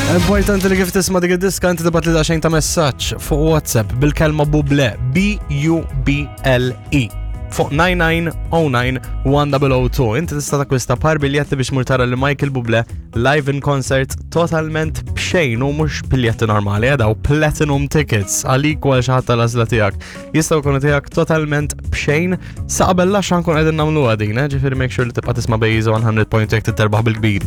Importanti li kif tisma' dik id-diska inti tibgħat li daqsxejn ta' messaġġ fuq WhatsApp bil-kelma Buble BUBLE fuq 9909-1002. Inti tista' takwista par biljetti biex mur tara li Michael Bublé live in concert totalment b'xejn u mhux biljetti normali, daw platinum tickets għalik u għal xi ħadd tal-għażla tiegħek. Jistgħu jkunu tiegħek totalment b'xejn sa qabel lax nkun qegħdin nagħmluha din, ġifieri make sure li tibqa' tisma' Bejza 100 jekk titerbaħ bil-kbir.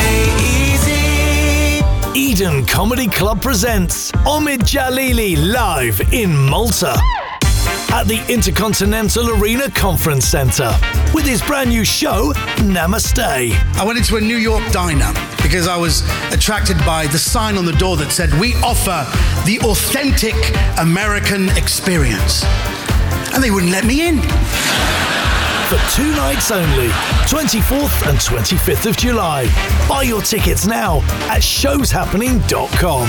Eden Comedy Club presents Omid Jalili live in Malta at the Intercontinental Arena Conference Centre with his brand new show, Namaste. I went into a New York diner because I was attracted by the sign on the door that said, "We offer the authentic American experience." And they wouldn't let me in. For 2 nights only, 24th and 25th of July. Buy your tickets now at showshappening.com.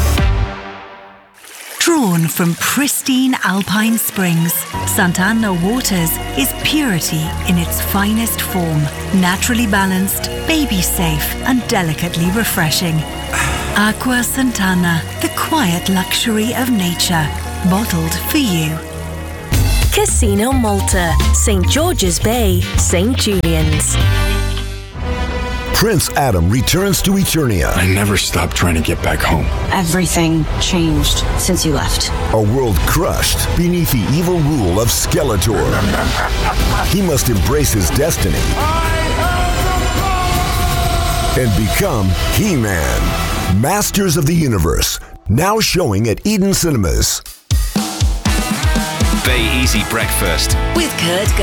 Drawn from pristine alpine springs, Sant'Anna Waters is purity in its finest form. Naturally balanced, baby-safe and delicately refreshing. Aqua Sant'Anna, the quiet luxury of nature. Bottled for you. Casino Malta, St. George's Bay, St. Julian's. Prince Adam returns to Eternia. I never stopped trying to get back home. Everything changed since you left. A world crushed beneath the evil rule of Skeletor. He must embrace his destiny and become He-Man. Masters of the Universe, now showing at Eden Cinemas. Bay Easy Breakfast With Kurt